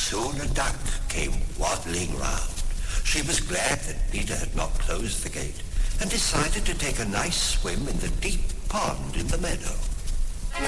Soon a duck came waddling round. She was glad that Peter had not closed the gate and decided to take a nice swim in the deep pond in the meadow.